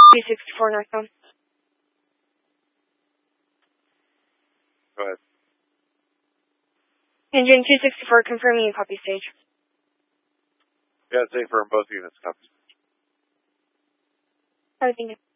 264 northbound. Go ahead. Engine 264 confirming you copy stage. Yeah, it's safer in both units. Copy. Everything.